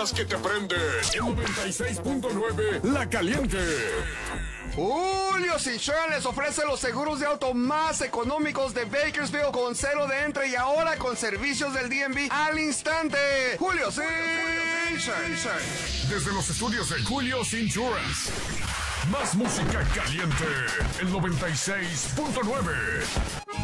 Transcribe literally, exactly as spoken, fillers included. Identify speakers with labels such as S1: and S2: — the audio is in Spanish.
S1: las que te prenden. noventa y seis punto nueve La Caliente.
S2: Julio's Insurance les ofrece los seguros de auto más económicos de Bakersfield con cero de entre y ahora con servicios del D M V al instante. Julio's Insurance.
S1: Desde los estudios de Julio's Insurance. Más música caliente. El noventa y seis punto nueve.